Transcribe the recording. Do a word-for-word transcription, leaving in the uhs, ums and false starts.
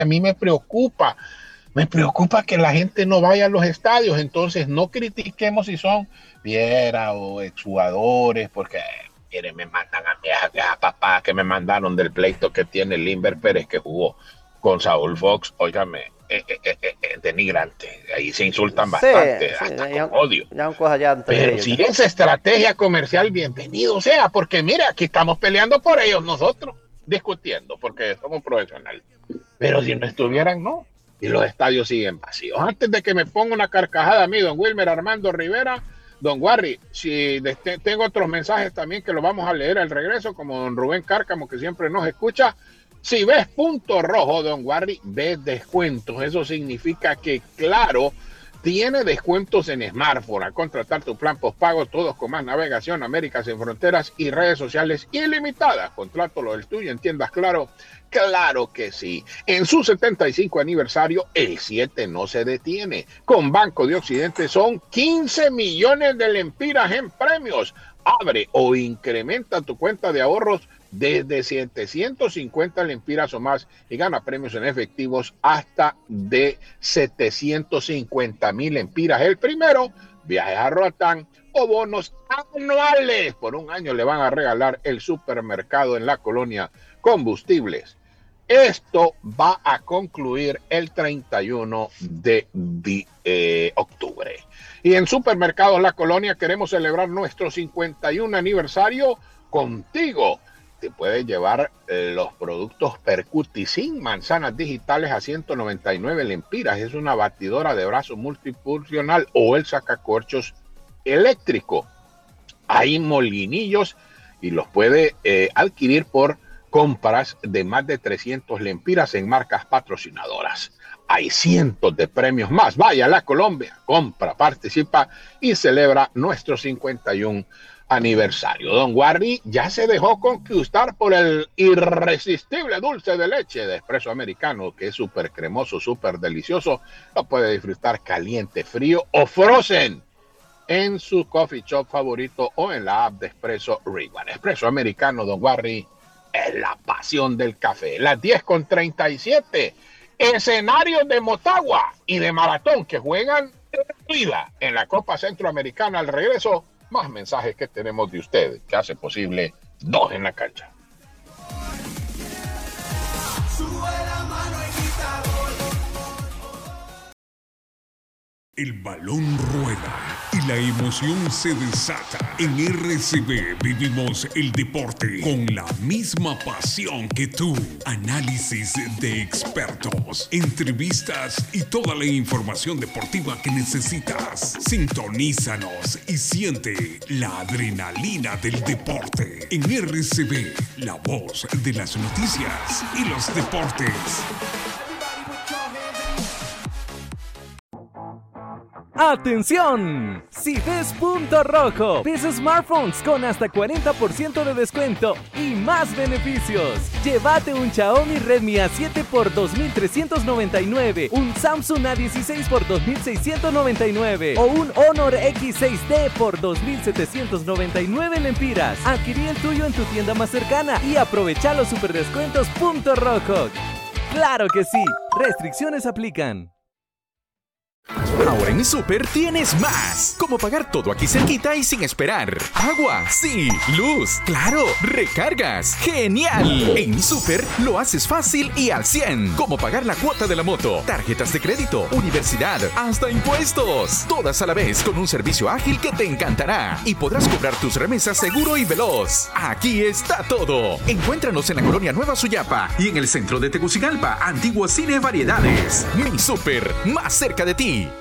a mí me preocupa. Me preocupa que la gente no vaya a los estadios, entonces no critiquemos si son Viera o exjugadores, porque miren, me mandan a mi a, a papá que me mandaron del pleito que tiene Limber Pérez que jugó con Saúl Fox, óigame, eh, eh, eh, eh, denigrante, ahí se insultan Sí, bastante, sí, hasta ya, con odio. ya un cosa ya entre Pero ellos. si es estrategia comercial, bienvenido sea, porque mira, aquí estamos peleando por ellos nosotros, discutiendo, porque somos profesionales. Pero si no estuvieran, no. Y los estadios siguen vacíos. Antes de que me ponga una carcajada a mí, don Wilmer Armando Rivera, don Warry, si de, tengo otros mensajes también que los vamos a leer al regreso, como don Rubén Cárcamo, que siempre nos escucha. Si ves punto rojo, don Warry, ves descuentos. Eso significa que, claro, tiene descuentos en smartphone. Al contratar tu plan postpago, todos con más navegación, Américas sin fronteras y redes sociales ilimitadas. Contrátalo el tuyo en tiendas Claro. Claro que sí. En su setenta y cinco aniversario, el siete no se detiene. Con Banco de Occidente son quince millones de lempiras en premios. Abre o incrementa tu cuenta de ahorros desde setecientos cincuenta lempiras o más y gana premios en efectivos hasta de setecientos cincuenta mil lempiras. El primero, viaje a Roatán o bonos anuales. Por un año le van a regalar el supermercado en la colonia Combustibles. Esto va a concluir el treinta y uno de, de eh, octubre. Y en Supermercados La Colonia queremos celebrar nuestro cincuenta y uno aniversario contigo. Te puedes llevar eh, los productos Percuti sin manzanas digitales a ciento noventa y nueve lempiras. Es una batidora de brazo multifuncional o el sacacorchos eléctrico. Hay molinillos y los puede eh, adquirir por compras de más de trescientos lempiras en marcas patrocinadoras. Hay cientos de premios más. Vaya a La Colombia, compra, participa y celebra nuestro cincuenta y uno aniversario. Don Warry ya se dejó conquistar por el irresistible dulce de leche de Espresso Americano, que es súper cremoso, súper delicioso. Lo puede disfrutar caliente, frío o frozen en su coffee shop favorito o en la app de Espresso Rewan. Espresso Americano, Don Warry, es la pasión del café. Las diez con treinta y siete. Escenarios de Motagua y de Maratón que juegan vida en la Copa Centroamericana. Al regreso, más mensajes que tenemos de ustedes, que hace posible dos en la cancha. El balón rueda y la emoción se desata. En R C B vivimos el deporte con la misma pasión que tú. Análisis de expertos, entrevistas y toda la información deportiva que necesitas. Sintonízanos y siente la adrenalina del deporte. En R C B, la voz de las noticias y los deportes. ¡Atención! Si ves punto rojo, ves smartphones con hasta cuarenta por ciento de descuento y más beneficios. Llévate un Xiaomi Redmi A siete por dos mil trescientos noventa y nueve, un Samsung A dieciséis por dos mil seiscientos noventa y nueve o un Honor X seis D por dos mil setecientos noventa y nueve lempiras. Adquirí el tuyo en tu tienda más cercana y aprovecha los superdescuentos punto rojo. ¡Claro que sí! Restricciones aplican. Ahora en mi Super tienes más. Como pagar todo aquí cerquita y sin esperar. Agua, sí. Luz, claro. Recargas, genial. En mi Super lo haces fácil y al cien. Como pagar la cuota de la moto, tarjetas de crédito, universidad, hasta impuestos. Todas a la vez con un servicio ágil que te encantará. Y podrás cobrar tus remesas seguro y veloz. Aquí está todo. Encuéntranos en la Colonia Nueva Suyapa y en el centro de Tegucigalpa, antiguo Cine Variedades. Mi Super, más cerca de ti.